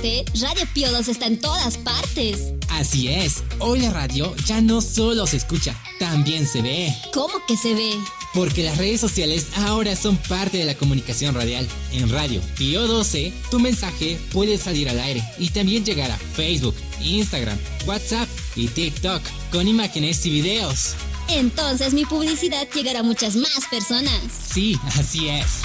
escuchaste? Radio Pío 2 está en todas partes. Así es, hoy la radio ya no solo se escucha, también se ve. ¿Cómo que se ve? Porque las redes sociales ahora son parte de la comunicación radial. En Radio Pío 12, tu mensaje puede salir al aire y también llegar a Facebook, Instagram, WhatsApp y TikTok con imágenes y videos. Entonces mi publicidad llegará a muchas más personas. Sí, así es.